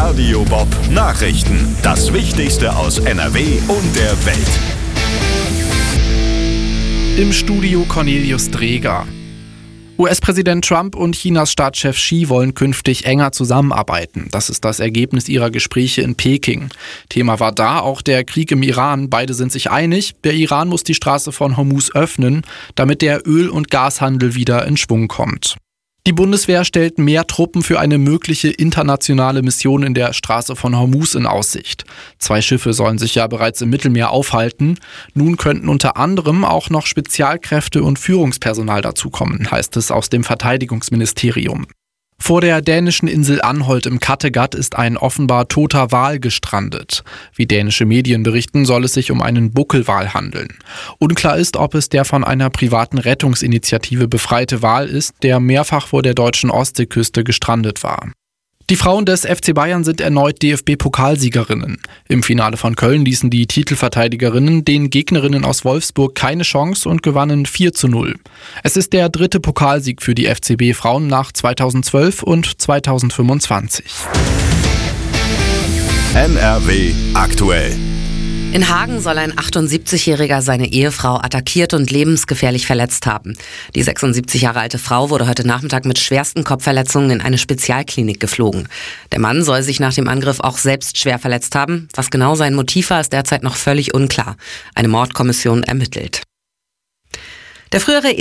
Radio Bob Nachrichten. Das Wichtigste aus NRW und der Welt. Im Studio Cornelius Dreger. US-Präsident Trump und Chinas Staatschef Xi wollen künftig enger zusammenarbeiten. Das ist das Ergebnis ihrer Gespräche in Peking. Thema war da auch der Krieg im Iran. Beide sind sich einig, der Iran muss die Straße von Hormuz öffnen, damit der Öl- und Gashandel wieder in Schwung kommt. Die Bundeswehr stellt mehr Truppen für eine mögliche internationale Mission in der Straße von Hormuz in Aussicht. 2 Schiffe sollen sich ja bereits im Mittelmeer aufhalten. Nun könnten unter anderem auch noch Spezialkräfte und Führungspersonal dazukommen, heißt es aus dem Verteidigungsministerium. Vor der dänischen Insel Anholt im Kattegat ist ein offenbar toter Wal gestrandet. Wie dänische Medien berichten, soll es sich um einen Buckelwal handeln. Unklar ist, ob es der von einer privaten Rettungsinitiative befreite Wal ist, der mehrfach vor der deutschen Ostseeküste gestrandet war. Die Frauen des FC Bayern sind erneut DFB-Pokalsiegerinnen. Im Finale von Köln ließen die Titelverteidigerinnen den Gegnerinnen aus Wolfsburg keine Chance und gewannen 4:0. Es ist der 3. Pokalsieg für die FCB-Frauen nach 2012 und 2025. NRW aktuell. In Hagen soll ein 78-Jähriger seine Ehefrau attackiert und lebensgefährlich verletzt haben. Die 76 Jahre alte Frau wurde heute Nachmittag mit schwersten Kopfverletzungen in eine Spezialklinik geflogen. Der Mann soll sich nach dem Angriff auch selbst schwer verletzt haben. Was genau sein Motiv war, ist derzeit noch völlig unklar. Eine Mordkommission ermittelt. Der frühere